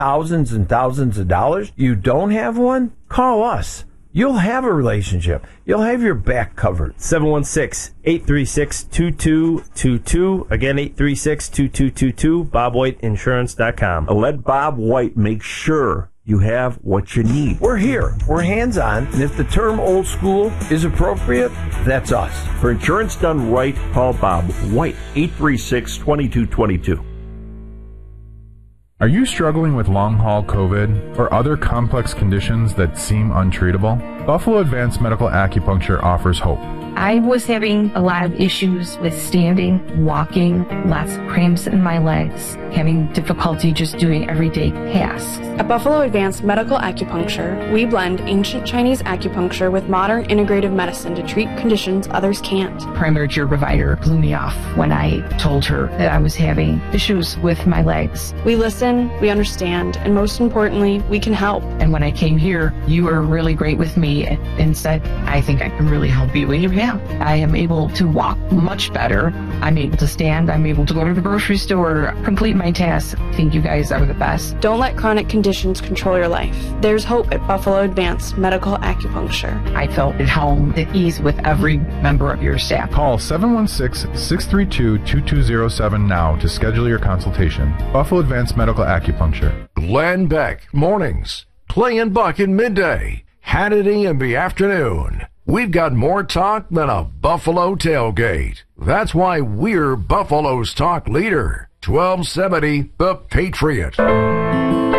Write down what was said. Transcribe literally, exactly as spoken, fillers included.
thousands and thousands of dollars. You don't have one? Call us. You'll have a relationship. You'll have your back covered. seven one six, eight three six, two two two two. Again, eight three six, two two two two. bob white insurance dot com. Let Bob White make sure you have what you need. We're here. We're hands-on. And if the term old school is appropriate, that's us. For insurance done right, call Bob White, eight three six, two two two two. Are you struggling with long-haul COVID or other complex conditions that seem untreatable? Buffalo Advanced Medical Acupuncture offers hope. I was having a lot of issues with standing, walking, lots of cramps in my legs, having difficulty just doing everyday tasks. At Buffalo Advanced Medical Acupuncture, we blend ancient Chinese acupuncture with modern integrative medicine to treat conditions others can't. Primary care provider blew me off when I told her that I was having issues with my legs. We listen, we understand, and most importantly, we can help. And when I came here, you were really great with me and said, I think I can really help you. And you have. I am able to walk much better. I'm able to stand. I'm able to go to the grocery store, complete my tasks. I think you guys are the best. Don't let chronic conditions control your life. There's hope at Buffalo Advanced Medical Acupuncture. I felt at home, at ease with every member of your staff. Call seven one six, six three two, two two zero seven now to schedule your consultation. Buffalo Advanced Medical Acupuncture. Glenn Beck, mornings. Clay and Buck in midday. Hannity in the afternoon. We've got more talk than a Buffalo tailgate. That's why we're Buffalo's talk leader. twelve seventy The Patriot.